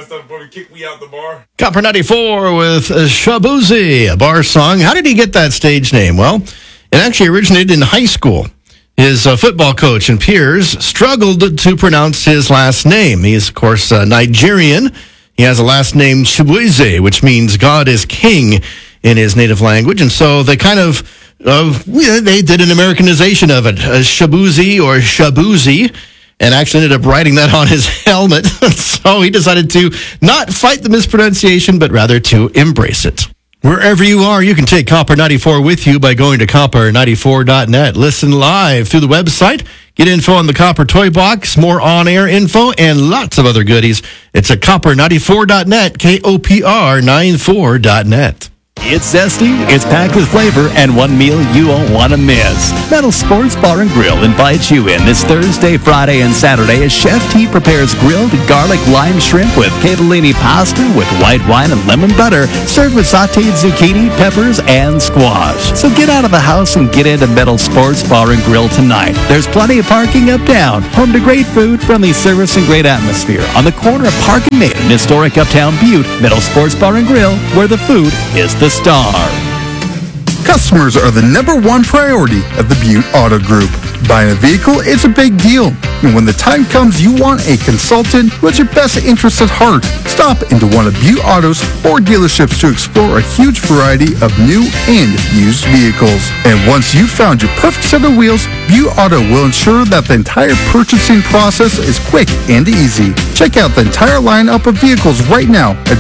messed up before we kicked me out the bar. Copper 94 with Shaboozey, a bar song. How did he get that stage name? Well, it actually originated in high school. His football coach and peers struggled to pronounce his last name. He is, of course, Nigerian. He has a last name Chibueze, which means God is king in his native language. And so they kind of, they did an Americanization of it, Shaboozey or Shaboozy, and actually ended up writing that on his helmet. So he decided to not fight the mispronunciation, but rather to embrace it. Wherever you are, you can take Copper 94 with you by going to copper94.net. Listen live through the website. Get info on the Copper Toy Box, more on-air info, and lots of other goodies. It's at copper94.net, KOPR94.net. It's zesty, it's packed with flavor, and one meal you won't want to miss. Metal Sports Bar and Grill invites you in this Thursday, Friday, and Saturday as Chef T prepares grilled garlic lime shrimp with cannellini pasta with white wine and lemon butter, served with sautéed zucchini, peppers, and squash. So get out of the house and get into Metal Sports Bar and Grill tonight. There's plenty of parking uptown, home to great food, friendly service, and great atmosphere on the corner of Park and Main in historic Uptown Butte. Metal Sports Bar and Grill, where the food is the star. Customers are the #1 priority of the Butte Auto Group. Buying a vehicle is a big deal. And when the time comes you want a consultant who has your best interests at heart, stop into one of Butte Auto's 4 dealerships to explore a huge variety of new and used vehicles. And once you've found your perfect set of wheels, Butte Auto will ensure that the entire purchasing process is quick and easy. Check out the entire lineup of vehicles right now at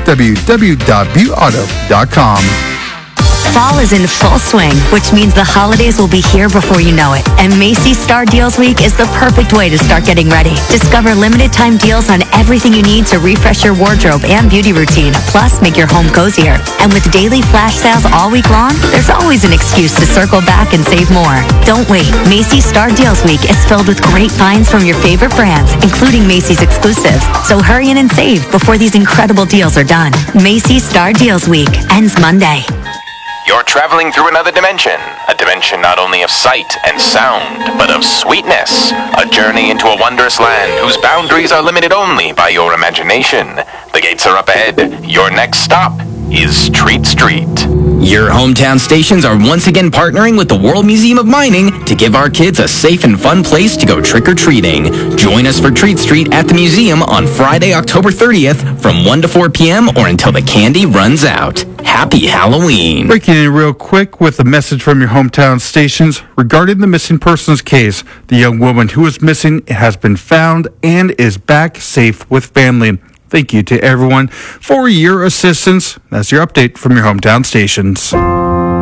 www.butteauto.com. Fall is in full swing, which means the holidays will be here before you know it. And Macy's Star Deals Week is the perfect way to start getting ready. Discover limited time deals on everything you need to refresh your wardrobe and beauty routine, plus make your home cozier. And with daily flash sales all week long, there's always an excuse to circle back and save more. Don't wait. Macy's Star Deals Week is filled with great finds from your favorite brands, including Macy's exclusives. So hurry in and save before these incredible deals are done. Macy's Star Deals Week ends Monday. You're traveling through another dimension, a dimension not only of sight and sound, but of sweetness, a journey into a wondrous land whose boundaries are limited only by your imagination. The gates are up ahead. Your next stop is Treat Street. Your hometown stations are once again partnering with the World Museum of Mining to give our kids a safe and fun place to go trick-or-treating. Join us for Treat Street at the museum on Friday, October 30th from 1 to 4 p.m. or until the candy runs out. Happy Halloween. Breaking in real quick with a message from your hometown stations regarding the missing persons case. The young woman who was missing has been found and is back safe with family. Thank you to everyone for your assistance. That's your update from your hometown stations.